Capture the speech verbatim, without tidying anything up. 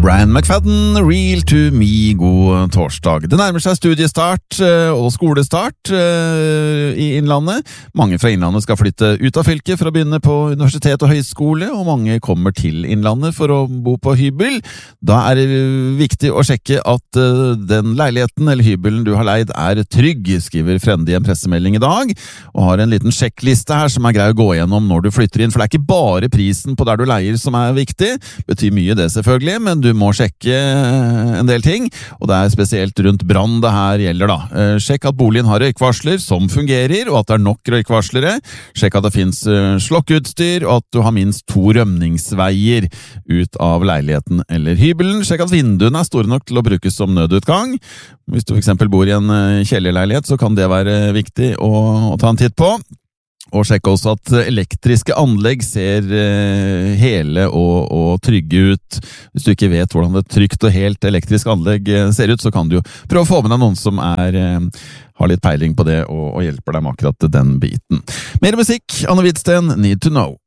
Brian McFadden, Real to Me, god torsdag. Det nærmer seg studiestart og skolestart i Innlandet. Mange fra Innlandet skal flytte ut av fylket for å begynne på universitet og høyskole, og mange kommer til Innlandet for å bo på hybel. Da er det viktig å sjekke at den leiligheten eller hybelen du har leid er trygg, skriver Frende i en pressemelding i dag, og har en liten sjekkliste her som er grei å gå gjennom når du flytter inn, for det er ikke bare prisen på der du leier som er viktig. Det betyr mye det selvfølgelig, men du må sjekke en del ting, og det er spesielt rundt brann det her gjelder da. Sjekk at boligen har røykvarsler som fungerer, og at det er nok røykvarslere. Sjekk at det finnes slokkeutstyr, og at du har minst to rømningsveier ut av leiligheten eller hybelen. Sjekk at vinduene er store nok til å brukes som nødutgang. Hvis du for eksempel bor i en kjellerleilighet, så kan det være viktig å, å ta en titt på. Og sjekk også at elektriske anlegg ser hele og, og trygge ut. Hvis du ikke vet hvordan et trygt og helt elektrisk anlegg ser ut, så kan du jo prøve å få med deg noen som er, har litt peiling på det og, og hjelper deg med akkurat den biten. Mer musikk, Anne Hvidsten, Need to Know.